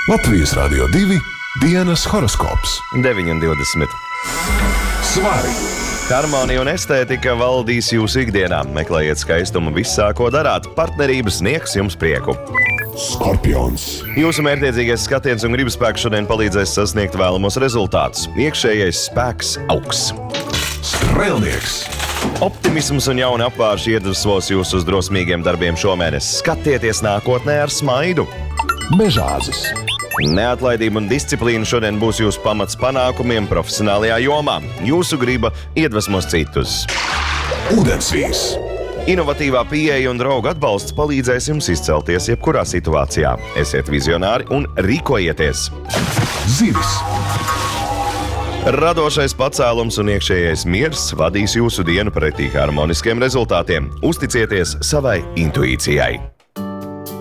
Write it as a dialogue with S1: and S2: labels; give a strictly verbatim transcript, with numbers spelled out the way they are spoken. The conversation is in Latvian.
S1: Latvijas Radio divi dienas horoskops.
S2: deviņi divdesmit.
S1: Svari!
S2: Harmonija un estētika valdīs jūsu ikdienā. Meklējiet skaistumu visā, ko darāt. Partnerības sniegs jums prieku.
S1: Skorpions!
S2: Jūsu mērķtiecīgais skatiens un gribspēks šodien palīdzēs sasniegt vēlamos rezultātus. Iekšējais spēks augs.
S1: Strēlnieks!
S2: Optimisms un jauni apvārši iedvesmos jūs uz drosmīgiem darbiem šomēnes. Skatieties nākotnē ar smaidu.
S1: Mežāzis!
S2: Neatlaidība un disciplīna šodien būs jūsu pamats panākumiem profesionālajā jomā. Jūsu griba iedvesmos citus.
S1: Ūdensvīrs!
S2: Inovatīvā pieeja un draugu atbalsts palīdzēs jums izcelties jebkurā situācijā. Esiet vizionāri un rīkojieties.
S1: Zivis!
S2: Radošais pacēlums un iekšējais miers vadīs jūsu dienu pretī harmoniskiem rezultātiem. Uzticieties savai intuīcijai.